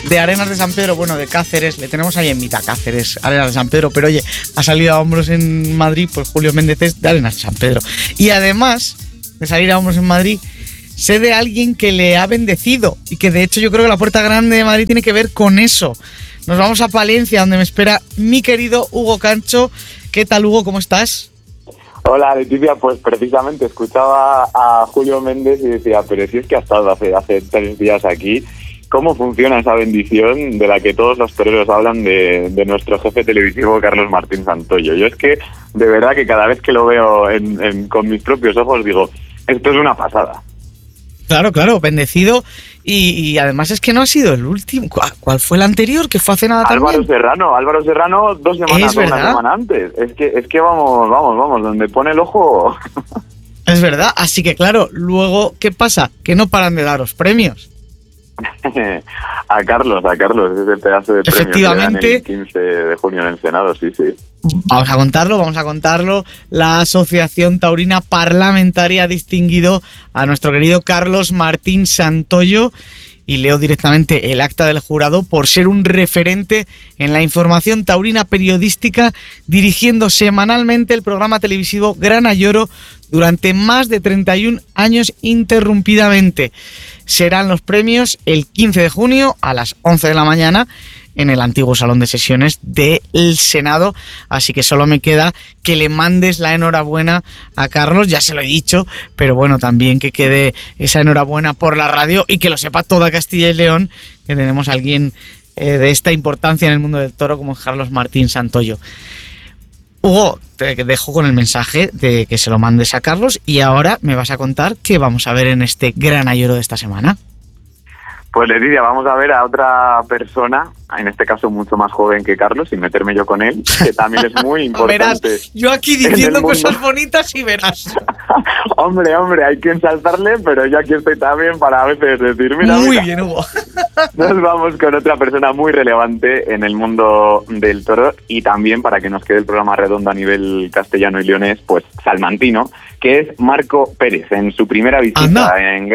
de Arenas de San Pedro, bueno, de Cáceres, le tenemos ahí en mitad, Cáceres, Arenas de San Pedro, pero oye, ha salido a hombros en Madrid, pues Julio Méndez es de Arenas de San Pedro. Y además de salir a hombros en Madrid, sé de alguien que le ha bendecido y que de hecho yo creo que la Puerta Grande de Madrid tiene que ver con eso. Nos vamos a Palencia, donde me espera mi querido Hugo Cancho. ¿Qué tal, Hugo? ¿Cómo estás? Hola, Leticia. Pues precisamente escuchaba a Julio Méndez y decía, pero si es que ha estado hace 3 días aquí, ¿cómo funciona esa bendición de la que todos los toreros hablan de nuestro jefe televisivo Carlos Martín Santoyo? Yo es que, de verdad, que cada vez que lo veo con mis propios ojos digo, esto es una pasada. Claro, bendecido. Y además es que no ha sido el último. ¿Cuál fue el anterior? Que fue hace nada también. Álvaro Serrano 2 semanas o una semana antes. Es que vamos, donde pone el ojo. Es verdad, así que claro, luego, ¿qué pasa? Que no paran de daros premios. a Carlos, ese pedazo de premio efectivamente, que dan el 15 de junio en el Senado, sí. Vamos a contarlo. La Asociación Taurina Parlamentaria ha distinguido a nuestro querido Carlos Martín Santoyo, y leo directamente el acta del jurado, por ser un referente en la información taurina periodística, dirigiendo semanalmente el programa televisivo Grana y Oro durante más de 31 años interrumpidamente. Serán los premios el 15 de junio a las 11 de la mañana en el antiguo salón de sesiones del Senado, así que solo me queda que le mandes la enhorabuena a Carlos, ya se lo he dicho, pero bueno, también que quede esa enhorabuena por la radio y que lo sepa toda Castilla y León, que tenemos a alguien de esta importancia en el mundo del toro como Carlos Martín Santoyo. Hugo, te dejo con el mensaje de que se lo mandes a Carlos, y ahora me vas a contar qué vamos a ver en este Grana y Oro de esta semana. Pues Leticia, vamos a ver a otra persona, en este caso mucho más joven que Carlos, sin meterme yo con él, que también es muy importante. Verás, yo aquí diciendo cosas bonitas y verás. hombre, hay que ensalzarle, pero yo aquí estoy también para a veces decir, mira. Bien, Hugo. Nos vamos con otra persona muy relevante en el mundo del toro, y también, para que nos quede el programa redondo a nivel castellano y leonés, pues salmantino, que es Marco Pérez, en su primera visita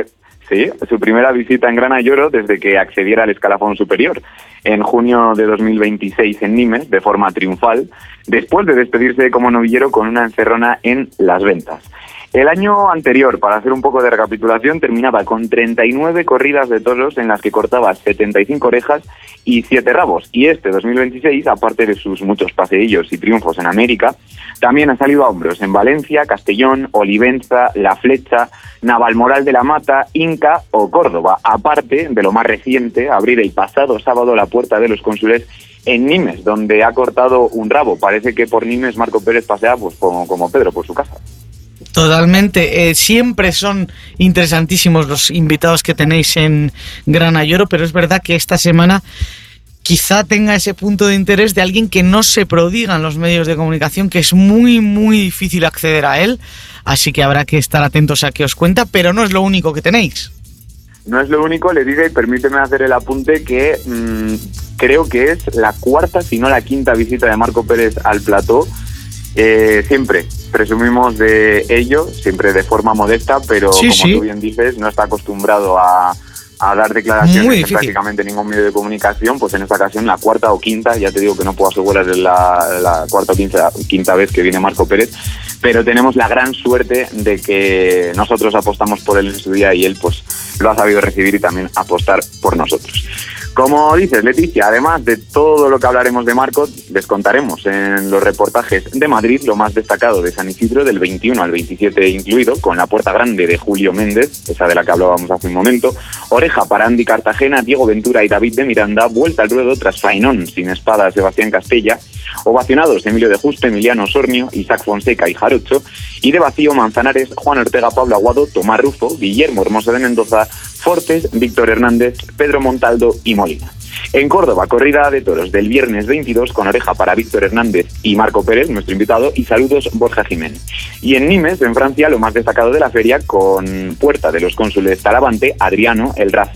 su primera visita en Grana y Oro desde que accediera al escalafón superior, en junio de 2026 en Nimes, de forma triunfal, después de despedirse como novillero con una encerrona en Las Ventas. El año anterior, para hacer un poco de recapitulación, terminaba con 39 corridas de toros en las que cortaba 75 orejas y 7 rabos. Y este 2026, aparte de sus muchos paseillos y triunfos en América, también ha salido a hombros en Valencia, Castellón, Olivenza, La Flecha, Navalmoral de la Mata, Inca o Córdoba, aparte de lo más reciente, abrir el pasado sábado la Puerta de los Cónsules en Nimes, donde ha cortado un rabo. Parece que por Nimes Marco Pérez pasea pues como Pedro por su casa. Totalmente, siempre son interesantísimos los invitados que tenéis en Grana y Oro, pero es verdad que esta semana quizá tenga ese punto de interés de alguien que no se prodiga en los medios de comunicación, que es muy, muy difícil acceder a él, así que habrá que estar atentos a qué os cuenta, pero no es lo único que tenéis. No es lo único, le digo, y permíteme hacer el apunte que creo que es la 4ª, si no la 5ª visita de Marco Pérez al plató. Siempre presumimos de ello, siempre de forma modesta, pero tú bien dices, no está acostumbrado a dar declaraciones en prácticamente ningún medio de comunicación. Pues en esta ocasión la 4ª o 5ª, ya te digo que no puedo asegurar la 4ª o 5ª vez que viene Marco Pérez, pero tenemos la gran suerte de que nosotros apostamos por él en su día y él pues lo ha sabido recibir y también apostar por nosotros. Como dices, Leticia, además de todo lo que hablaremos de Marco, les contaremos en los reportajes de Madrid lo más destacado de San Isidro, del 21 al 27 incluido, con la Puerta Grande de Julio Méndez, esa de la que hablábamos hace un momento, oreja para Andy Cartagena, Diego Ventura y David de Miranda, vuelta al ruedo tras faenón sin espada Sebastián Castella, ovacionados Emilio de Justo, Emiliano Osornio, Isaac Fonseca y Jarocho, y de vacío Manzanares, Juan Ortega, Pablo Aguado, Tomás Rufo, Guillermo Hermoso de Mendoza, Fortes, Víctor Hernández, Pedro Montaldo y Molina. En Córdoba, corrida de toros del viernes 22 con oreja para Víctor Hernández y Marco Pérez, nuestro invitado, y saludos Borja Jiménez. Y en Nimes, en Francia, lo más destacado de la feria, con Puerta de los Cónsules Talavante, Adriano, El Rafi,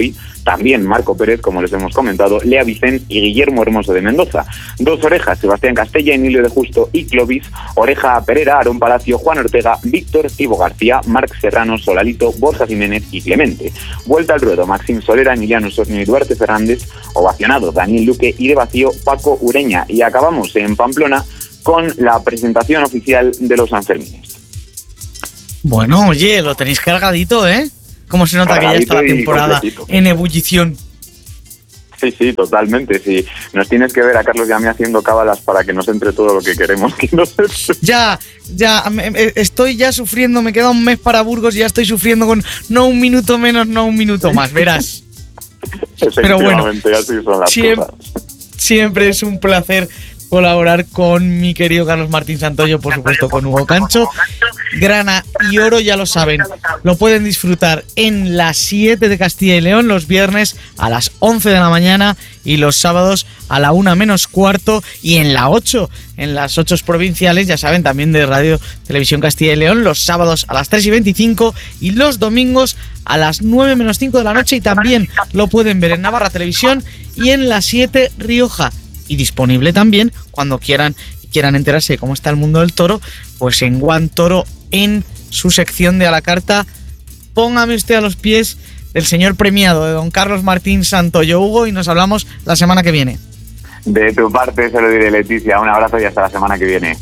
también Marco Pérez, como les hemos comentado, Lea Vicent y Guillermo Hermoso de Mendoza. Dos orejas, Sebastián Castella, Emilio de Justo y Clovis. Oreja Perera, Aarón Palacio, Juan Ortega, Víctor Tibo García, Marc Serrano, Solalito, Borja Jiménez y Clemente. Vuelta al ruedo, Maxim Solera, Emiliano Sosnio y Duarte Fernández. Ovacionado, Daniel Luque y de vacío, Paco Ureña. Y acabamos en Pamplona con la presentación oficial de los Sanfermines. Bueno, oye, lo tenéis cargadito, ¿eh? Cómo se nota que ya está la temporada en ebullición. Sí, totalmente. Sí. Nos tienes que ver a Carlos y a mí haciendo cábalas para que nos entre todo lo que queremos que nos entre. Ya, estoy ya sufriendo, me queda un mes para Burgos y ya estoy sufriendo con no un minuto menos, no un minuto más, verás. Pero bueno, así son las cosas. Siempre es un placer colaborar con mi querido Carlos Martín Santoyo, por supuesto con Hugo Cancho. Grana y Oro, ya lo saben, lo pueden disfrutar en las 7 de Castilla y León los viernes a las 11 de la mañana y los sábados a la 1 menos cuarto, y en la 8, en las 8 provinciales, ya saben, también de Radio Televisión Castilla y León, los sábados a las 3:25 y los domingos a las 9 menos 5 de la noche, y también lo pueden ver en Navarra Televisión y en la 7 Rioja, y disponible también cuando quieran enterarse de cómo está el mundo del toro, pues en One Toro, en su sección de a la carta. Póngame usted a los pies del señor premiado, de don Carlos Martín Santoyo. Hugo, y nos hablamos la semana que viene. De tu parte se lo diré, Leticia. Un abrazo y hasta la semana que viene.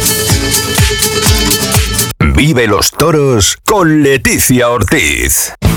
Vive los toros con Leticia Ortiz.